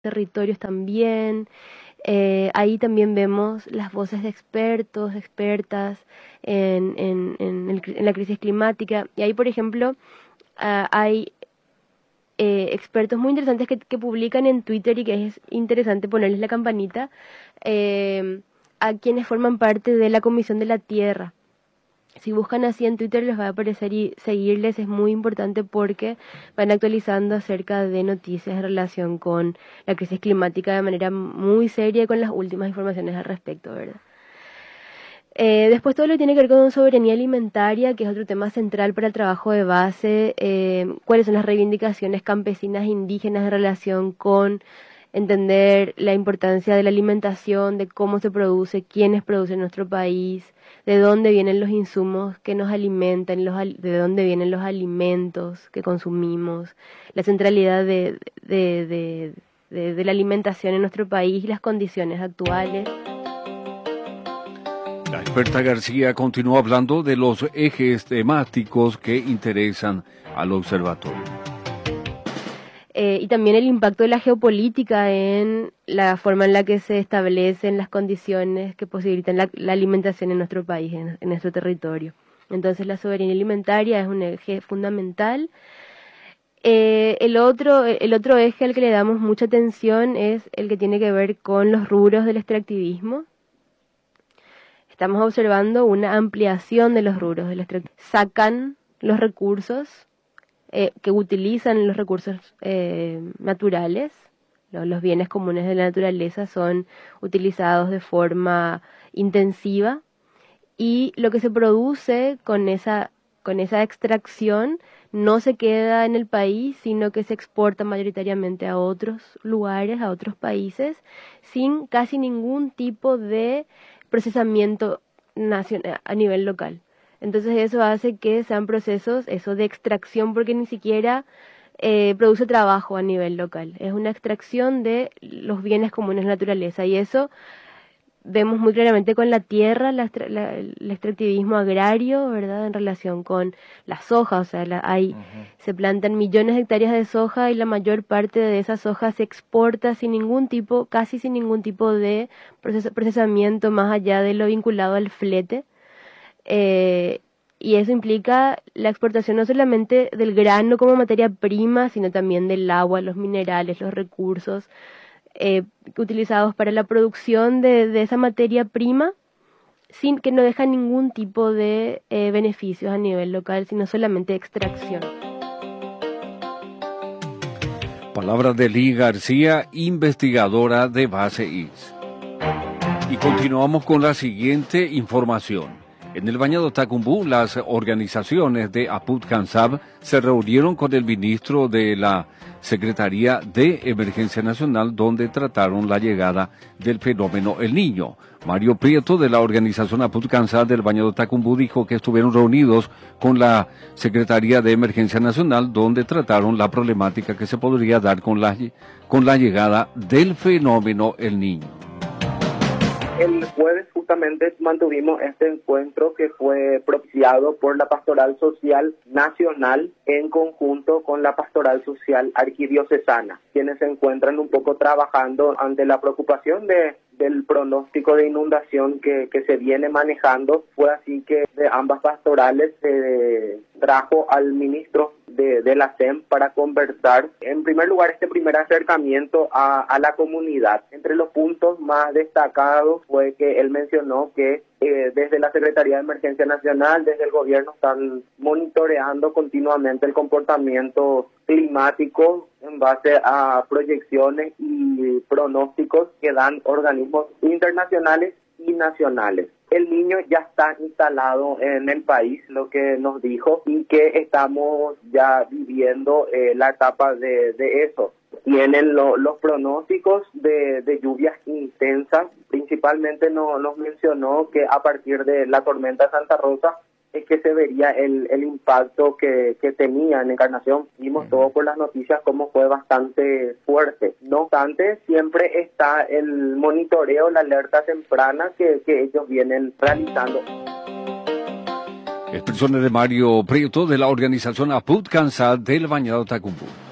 territorios también. Ahí también vemos las voces de expertos, expertas en la crisis climática. Y ahí, por ejemplo, hay expertos muy interesantes que publican en Twitter y que es interesante ponerles la campanita a quienes forman parte de la Comisión de la Tierra. Si buscan así en Twitter les va a aparecer y seguirles es muy importante porque van actualizando acerca de noticias en relación con la crisis climática de manera muy seria y con las últimas informaciones al respecto, ¿verdad? Después todo lo que tiene que ver con soberanía alimentaria, que es otro tema central para el trabajo de base, cuáles son las reivindicaciones campesinas e indígenas en relación con entender la importancia de la alimentación, de cómo se produce, quiénes producen en nuestro país, de dónde vienen los insumos que nos alimentan, de dónde vienen los alimentos que consumimos, la centralidad de la alimentación en nuestro país y las condiciones actuales. La experta García continúa hablando de los ejes temáticos que interesan al observatorio. Y también el impacto de la geopolítica en la forma en la que se establecen las condiciones que posibilitan la alimentación en nuestro país, en nuestro territorio. Entonces la soberanía alimentaria es un eje fundamental. El otro eje al que le damos mucha atención es el que tiene que ver con los rubros del extractivismo. Estamos observando una ampliación de los rubros del extractivismo. Sacan los recursos que utilizan los recursos naturales, los bienes comunes de la naturaleza son utilizados de forma intensiva y lo que se produce con esa extracción no se queda en el país, sino que se exporta mayoritariamente a otros lugares, a otros países, sin casi ningún tipo de procesamiento nacional, a nivel local. Entonces eso hace que sean procesos de extracción porque ni siquiera produce trabajo a nivel local. Es una extracción de los bienes comunes de la naturaleza y eso vemos muy claramente con la tierra, el extractivismo agrario, ¿verdad? En relación con la soja, o sea, se plantan millones de hectáreas de soja y la mayor parte de esa soja se exporta casi sin ningún tipo de procesamiento más allá de lo vinculado al flete. Y eso implica la exportación no solamente del grano como materia prima, sino también del agua, los minerales, los recursos utilizados para la producción de esa materia prima, sin que no deja ningún tipo de beneficios a nivel local, sino solamente extracción. Palabras de Lee García, investigadora de Base IS. Y continuamos con la siguiente información. En el Bañado Tacumbú, las organizaciones de Aput-Kansab se reunieron con el ministro de la Secretaría de Emergencia Nacional, donde trataron la llegada del fenómeno El Niño. Mario Prieto, de la organización Aput-Kansab del Bañado Tacumbú, dijo que estuvieron reunidos con la Secretaría de Emergencia Nacional, donde trataron la problemática que se podría dar con la llegada del fenómeno El Niño. El jueves justamente mantuvimos este encuentro que fue propiciado por la Pastoral Social Nacional en conjunto con la Pastoral Social Arquidiocesana, quienes se encuentran un poco trabajando ante la preocupación del pronóstico de inundación que se viene manejando. Fue así que de ambas pastorales se trajo al ministro de la SEM para conversar. En primer lugar, este primer acercamiento a la comunidad. Entre los puntos más destacados fue que él mencionó que desde la Secretaría de Emergencia Nacional, desde el gobierno, están monitoreando continuamente el comportamiento climático en base a proyecciones y pronósticos que dan organismos internacionales y nacionales. El Niño ya está instalado en el país, lo que nos dijo, y que estamos ya viviendo la etapa de eso. Tienen los pronósticos de lluvias intensas. Principalmente nos mencionó que a partir de la tormenta Santa Rosa es que se vería el impacto que tenía en Encarnación. Vimos todo por las noticias como fue bastante fuerte. No obstante, siempre está el monitoreo, la alerta temprana que ellos vienen realizando. Expresiones de Mario Prieto, de la organización Aput-Kansab del Bañado Tacumbú.